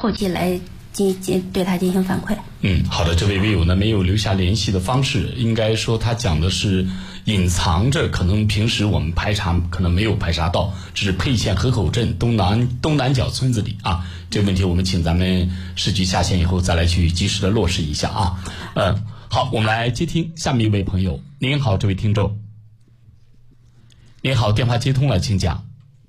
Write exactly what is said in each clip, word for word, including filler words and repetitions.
后期来进进对他进行反馈。 嗯，好的，这位微友呢没有留下联系的方式，应该说他讲的是隐藏着，可能平时我们排查可能没有排查到，这是沛县河口镇东南东南角村子里啊。这个问题我们请咱们市局下线以后再来去及时的落实一下啊。嗯，好，我们来接听下面一位朋友。您好，这位听众。您好，电话接通了，请讲。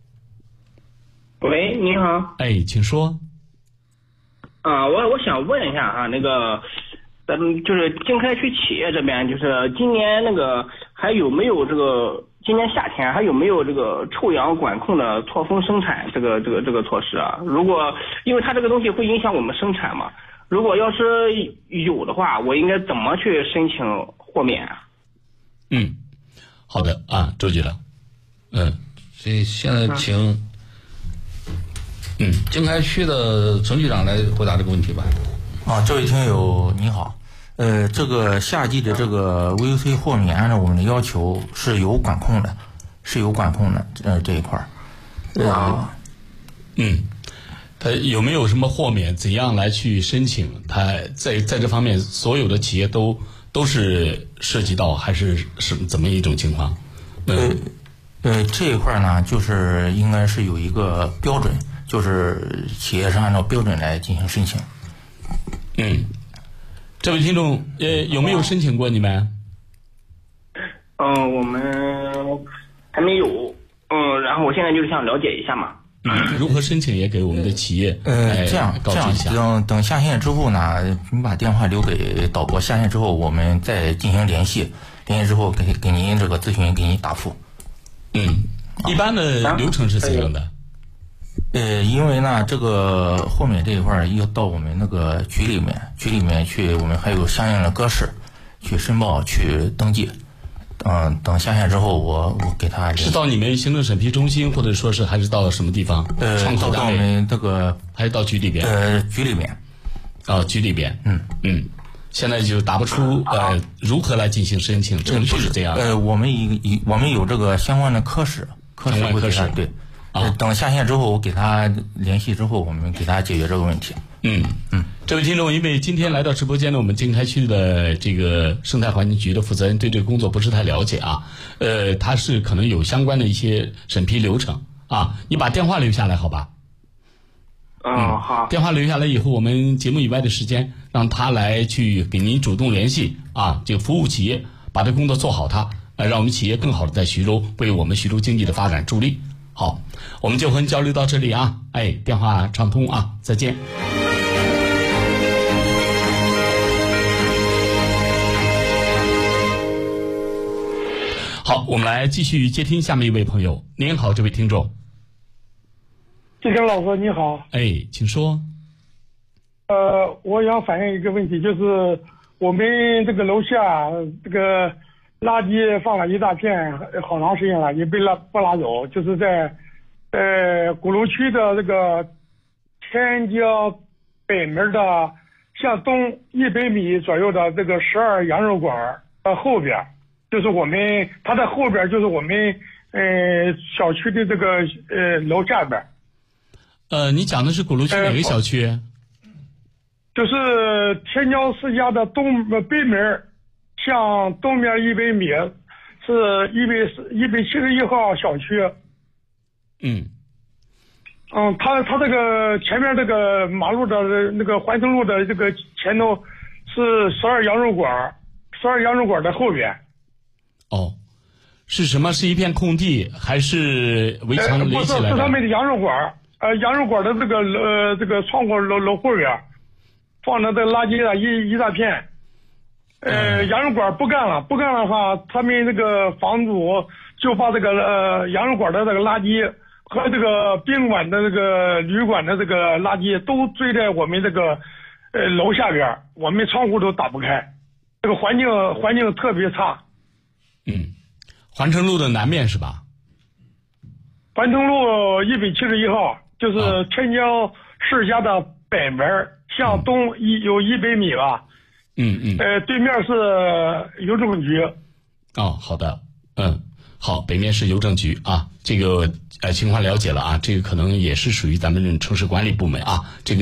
喂，你好。 哎，请说。 啊，我我想问一下哈，那个咱们就是经开区企业这边，就是今年那个还有没有这个今年夏天还有没有这个臭氧管控的错峰生产这个这个这个措施啊？如果因为它这个东西会影响我们生产嘛，如果要是有的话，我应该怎么去申请豁免啊？ 嗯，好的啊，周局长。嗯， 所以现在请。嗯，经开区的程局长来回答这个问题吧。 啊，这位听友你好，呃，这个夏季的这个 V O C 豁免，按照我们的要求是有管控的，是有管控的，呃，这一块儿。 呃， 嗯，他有没有什么豁免？怎样来去申请？他在在这方面，所有的企业都都是涉及到，还是是怎么一种情况？ 呃呃，这一块呢，就是应该是有一个标准。就是企业是按照标准来进行申请。 嗯，这位听众，呃，有没有申请过你们？ 嗯、呃，我们还没有。嗯，然后我现在就是想了解一下嘛。 嗯，如何申请也给我们的企业呃这样这样，等等下线之后呢，你把电话留给导播，下线之后我们再进行联系，联系之后给给您这个咨询，给您答复。 嗯，一般的流程是怎样的？ 呃，因为呢，这个豁免这一块要到我们那个局里面，局里面去，我们还有相应的格式去申报、去登记。嗯、呃，等下线之后我，我给他是到你们行政审批中心，或者说是还是到什么地方？ 呃，到到我们这个还是到局里边？ 呃，局里面。 啊、哦，局里边。 嗯嗯，现在就答不出呃如何来进行申请，程序是这样的。 呃，我们一一我们有这个相关的科室，科室会给他对。啊，等下线之后，我给他联系之后，我们给他解决这个问题。 嗯嗯， 这位听众，因为今天来到直播间呢，我们经开区的这个生态环境局的负责人对这个工作不是太了解啊，呃，他是可能有相关的一些审批流程啊，你把电话留下来好吧？ 嗯，好。 电话留下来以后，我们节目以外的时间，让他来去给您主动联系啊，这个服务企业，把这工作做好它，呃，让我们企业更好的在徐州为我们徐州经济的发展助力。好，我们就和您交流到这里啊，哎，电话畅通啊，再见。好，我们来继续接听下面一位朋友。您好，这位听众。 季生老师你好。 哎，请说。 呃，我想反映一个问题，就是我们这个楼下这个垃圾放了一大片，好长时间了，也被拉不拉走，就是在呃鼓楼区的这个天江北门的向东一百米左右的这个十二羊肉馆的后边，就是我们它的后边就是我们呃小区的这个呃楼下边。 呃，你讲的是鼓楼区哪个小区？呃、 就是天江世家的东北门。向东面一百米是一百一百七十一号小区。 嗯嗯，他他这个前面这个马路的那个环城路的这个前头是十二羊肉馆，十二羊肉馆的后边。 哦，是什么？是一片空地还是围墙垒起来的？ 呃、不是，是他们的羊肉馆。呃，羊肉馆的这个呃这个窗户楼楼后边放着这垃圾啊一一大片。呃，羊肉馆不干了，不干的话，他们这个房主就把这个呃羊肉馆的这个垃圾和这个宾馆的这个旅馆的这个垃圾都堆在我们这个呃楼下边，我们窗户都打不开，这个环境环境特别差。 嗯，环城路的南面是吧？ 环城路一百七十一号，就是天江世家的北门，向东一有一百米吧。 嗯嗯， 呃，对面是邮政局。 哦，好的，嗯，好，北面是邮政局啊，这个呃情况了解了啊，这个可能也是属于咱们城市管理部门啊，这个。